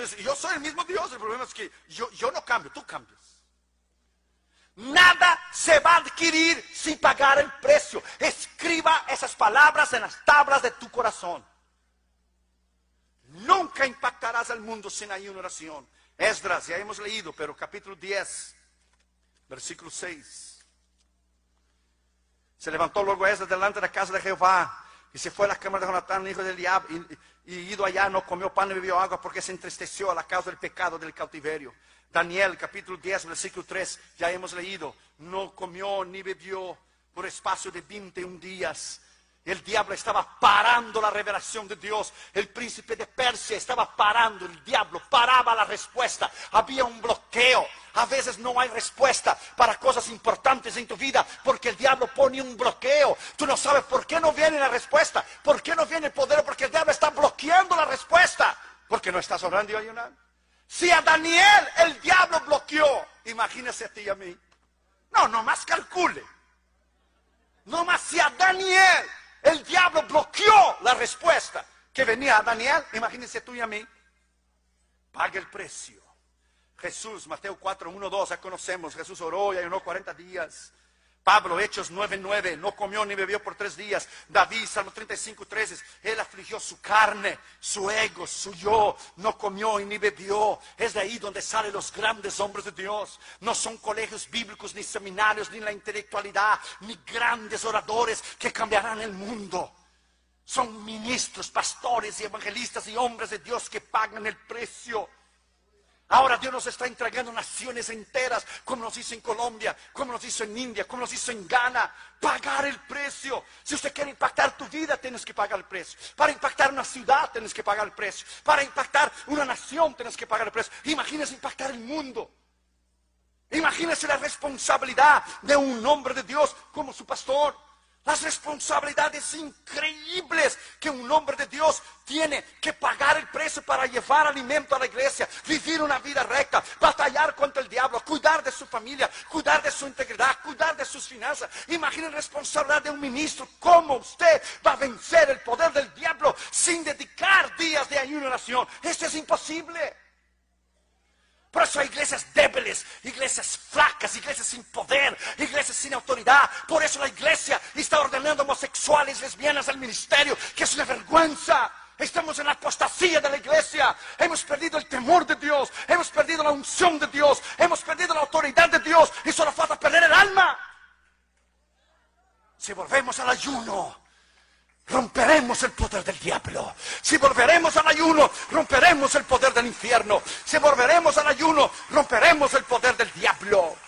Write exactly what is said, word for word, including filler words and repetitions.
dices, yo soy el mismo Dios. El problema es que yo, yo no cambio, tú cambias. Nada se va a adquirir sin pagar el precio. Escriba esas palabras en las tablas de tu corazón. Nunca impactarás al mundo sin ayuno y oración. Esdras, ya hemos leído, pero capítulo diez, versículo seis. Se levantó luego Esdras delante de la casa de Jehová y se fue a la cámara de Jonatán, hijo de Eliab, y, y ido allá no comió pan ni bebió agua porque se entristeció a la causa del pecado del cautiverio. Daniel, capítulo diez, versículo tres, ya hemos leído, no comió ni bebió por espacio de veintiún días. El diablo estaba parando la revelación de Dios. El príncipe de Persia estaba parando. El diablo paraba la respuesta. Había un bloqueo. A veces no hay respuesta para cosas importantes en tu vida porque el diablo pone un bloqueo. Tú no sabes por qué no viene la respuesta. ¿Por qué no viene el poder? Porque el diablo está bloqueando la respuesta. Porque no estás orando y ayunando. Si a Daniel el diablo bloqueó, imagínese a ti y a mí. No, nomás calcule. Nomás si a Daniel el diablo bloqueó la respuesta que venía a Daniel, imagínense tú y a mí. Paga el precio. Jesús, Mateo cuatro, uno, dos, ya conocemos. Jesús oró y ayunó cuarenta días. Pablo, Hechos nueve, nueve, no comió ni bebió por tres días. David, Salmo treinta y cinco, trece, él afligió su carne, su ego, su yo, no comió y ni bebió. Es de ahí donde salen los grandes hombres de Dios. No son colegios bíblicos, ni seminarios, ni la intelectualidad, ni grandes oradores que cambiarán el mundo. Son ministros, pastores y evangelistas y hombres de Dios que pagan el precio. Ahora Dios nos está entregando naciones enteras, como nos hizo en Colombia, como nos hizo en India, como nos hizo en Ghana. Pagar el precio. Si usted quiere impactar tu vida, tienes que pagar el precio. Para impactar una ciudad, tienes que pagar el precio. Para impactar una nación, tienes que pagar el precio. Imagínese impactar el mundo. Imagínese la responsabilidad de un hombre de Dios como su pastor. Las responsabilidades increíbles que un hombre de Dios tiene que pagar el precio para llevar alimento a la iglesia, vivir una vida recta, batallar contra el diablo, cuidar de su familia, cuidar de su integridad, cuidar de sus finanzas. Imaginen la responsabilidad de un ministro. ¿Cómo usted va a vencer el poder del diablo sin dedicar días de ayuno y oración? Esto es imposible. Por eso hay iglesias débiles, iglesias flacas, iglesias sin poder, iglesias sin autoridad. Por eso la iglesia está ordenando homosexuales, lesbianas al ministerio, que es una vergüenza. Estamos en la apostasía de la iglesia. Hemos perdido el temor de Dios, hemos perdido la unción de Dios, hemos perdido la autoridad de Dios y solo falta perder el alma. Si volvemos al ayuno, romperemos el poder del diablo. Si volveremos al ayuno, romperemos el poder del infierno. Si volveremos al ayuno, romperemos el poder